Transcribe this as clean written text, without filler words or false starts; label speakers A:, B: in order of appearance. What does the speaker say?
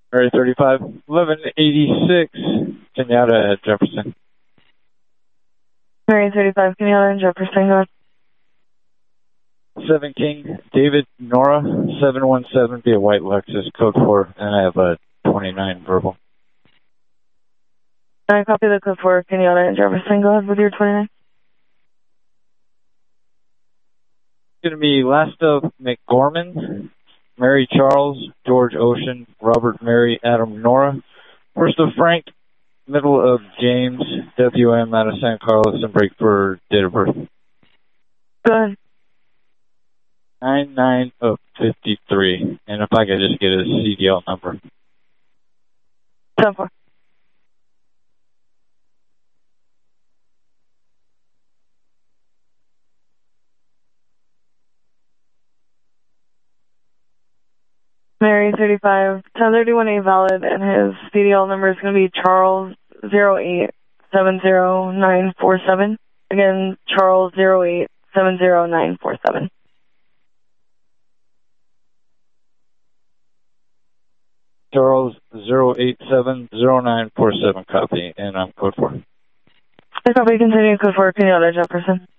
A: Mary 35, 1186, Kenyatta at Jefferson.
B: Mary 35, Kenyatta and Jefferson, go ahead.
A: 7 King, David Nora, 717 via White Lexus, code 4, and I have a 29 verbal.
B: I copy the code 4, Kenyatta and Jefferson, go ahead with your 29.
A: It's going to be last of McGorman, Mary Charles, George Ocean, Robert Mary, Adam Nora. First of Frank, middle of James, WM out of San Carlos, and break for date of birth.
B: Go ahead.
A: 99 of 53. And if I could just get a CDL number.
B: 10-4. Mary 35, 1031A valid, and his CDL number is going to be Charles 0870947. Again, Charles 0870947.
A: Charles 0870947 copy, and I'm code 4.
B: I copy, continue code 4, Kenyatta Jefferson.